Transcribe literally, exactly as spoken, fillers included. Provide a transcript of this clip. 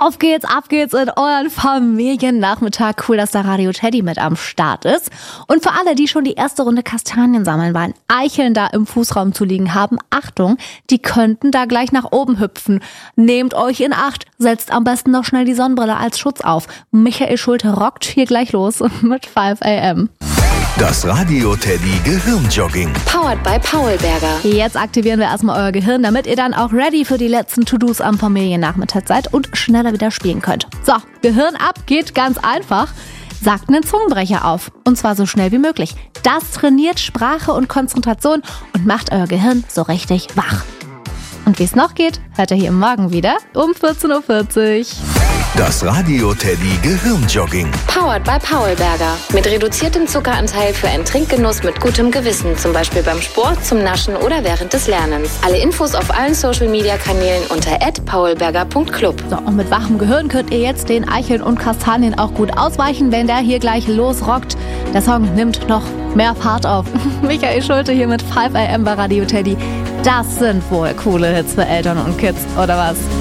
Auf geht's, ab geht's in euren Familiennachmittag. Cool, dass der Radio Teddy mit am Start ist. Und für alle, die schon die erste Runde Kastanien sammeln waren, Eicheln da im Fußraum zu liegen haben, Achtung, die könnten da gleich nach oben hüpfen. Nehmt euch in Acht, setzt am besten noch schnell die Sonnenbrille als Schutz auf. Michael Schulte rockt hier gleich los mit fünf a m. Das Radio Teddy Gehirnjogging. Powered by Paulberger. Jetzt aktivieren wir erstmal euer Gehirn, damit ihr dann auch ready für die letzten To-Dos am Familiennachmittag seid und schneller wieder spielen könnt. So, Gehirn ab geht ganz einfach. Sagt einen Zungenbrecher auf. Und zwar so schnell wie möglich. Das trainiert Sprache und Konzentration und macht euer Gehirn so richtig wach. Und wie es noch geht, hört ihr hier morgen wieder um vierzehn Uhr vierzig. Das Radio Teddy Gehirnjogging. Powered by Paulberger. Mit reduziertem Zuckeranteil für einen Trinkgenuss mit gutem Gewissen. Zum Beispiel beim Sport, zum Naschen oder während des Lernens. Alle Infos auf allen Social-Media-Kanälen unter at paulberger punkt club. So, und mit wachem Gehirn könnt ihr jetzt den Eicheln und Kastanien auch gut ausweichen, wenn der hier gleich losrockt. Der Song nimmt noch mehr Fahrt auf. Michael Schulte hier mit fünf a m bei Radio Teddy. Das sind wohl coole Hits für Eltern und Kids, oder was?